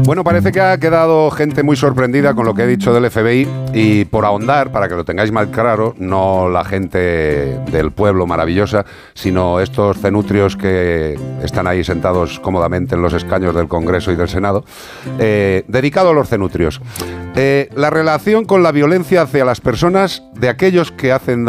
Bueno, parece que ha quedado gente muy sorprendida con lo que he dicho del FBI y por ahondar, para que lo tengáis más claro, no la gente del pueblo maravillosa, sino estos cenutrios que están ahí sentados cómodamente en los escaños del Congreso y del Senado, dedicado a los cenutrios. La relación con la violencia hacia las personas de aquellos que hacen